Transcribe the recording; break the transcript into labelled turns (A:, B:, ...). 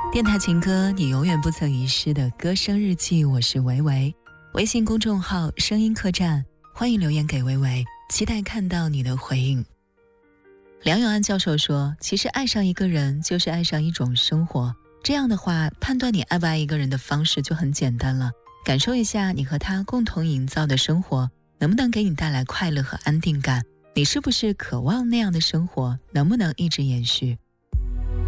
A: 电台情歌，你永远不曾遗失的歌声日记，我是维维。微信公众号声音客栈，欢迎留言给维维，期待看到你的回应。梁永安教授说，其实爱上一个人就是爱上一种生活，这样的话，判断你爱不爱一个人的方式就很简单了，感受一下你和他共同营造的生活能不能给你带来快乐和安定感，你是不是渴望那样的生活，能不能一直延续。